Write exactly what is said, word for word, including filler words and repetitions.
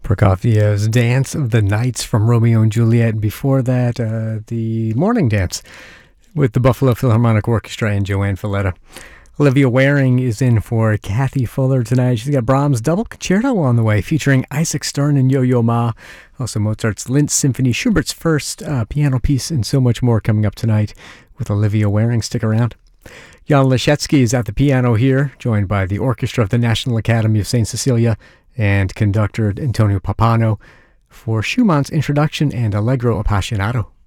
Prokofiev's Dance of the Nights from Romeo and Juliet, and before that, uh, the Morning Dance with the Buffalo Philharmonic Orchestra and Joanne Falletta. Olivia Waring is in for Kathy Fuller tonight. She's got Brahms' Double Concerto on the way, featuring Isaac Stern and Yo-Yo Ma. Also Mozart's Linz Symphony, Schubert's first uh, piano piece, and so much more coming up tonight with Olivia Waring. Stick around. Jan Leszecki is at the piano here, joined by the orchestra of the National Academy of Saint Cecilia and conductor Antonio Papano for Schumann's Introduction and Allegro Appassionato.